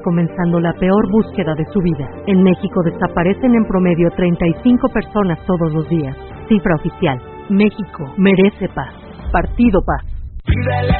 comenzando la peor búsqueda de su vida. En México desaparecen en promedio 35 personas todos los días. Cifra oficial. México merece paz. Partido Paz.